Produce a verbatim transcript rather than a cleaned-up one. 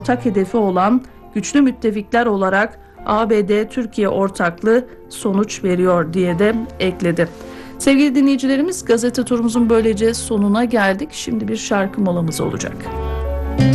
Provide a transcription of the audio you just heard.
ortak hedefi olan güçlü müttefikler olarak A B D-Türkiye ortaklığı sonuç veriyor diye de ekledi. Sevgili dinleyicilerimiz, gazete turumuzun böylece sonuna geldik. Şimdi bir şarkı molamız olacak.